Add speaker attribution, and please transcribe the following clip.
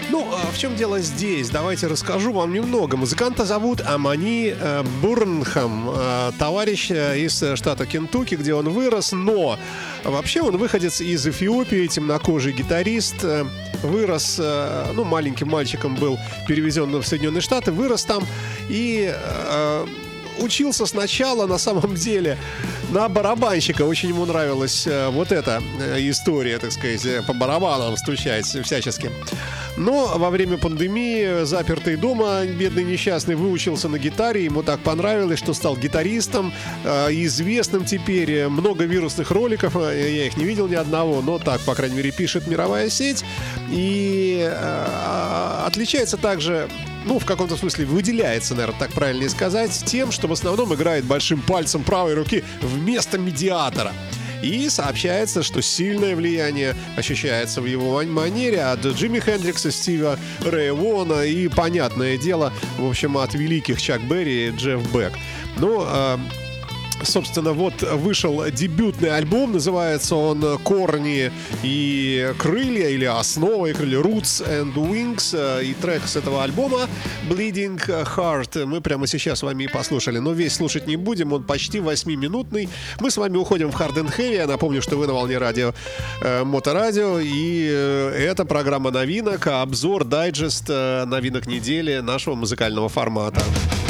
Speaker 1: Ну, в чем дело здесь? Давайте расскажу вам немного. Музыканта зовут Амани Бурнхам, товарищ из штата Кентукки, где он вырос, но вообще он выходец из Эфиопии, темнокожий гитарист, вырос, ну, маленьким мальчиком был перевезен в Соединенные Штаты, вырос там и учился сначала, на самом деле, на барабанщика. Очень ему нравилась вот эта история, так сказать, по барабанам стучать всячески. Но во время пандемии, запертый дома, бедный несчастный, выучился на гитаре. Ему так понравилось, что стал гитаристом, известным теперь. Много вирусных роликов, я их не видел ни одного, но так, по крайней мере, пишет мировая сеть. И отличается также, ну, в каком-то смысле выделяется, наверное, так правильнее сказать, тем, что в основном играет большим пальцем правой руки вместо медиатора. И сообщается, что сильное влияние ощущается в его манере от Джимми Хендрикса, Стива Рэя Вона и, понятное дело, в общем, от великих Чак Берри и Джефф Бек. Ну, собственно, вот вышел дебютный альбом, называется он «Корни и крылья» или «Основа и крылья», «Roots and Wings», и трек с этого альбома «Bleeding Heart» мы прямо сейчас с вами и послушали, но весь слушать не будем, он почти 8-минутный. Мы с вами уходим в Hard and Heavy. Я напомню, что вы на волне радио Моторадио, и это программа новинок, обзор, дайджест новинок недели нашего музыкального формата.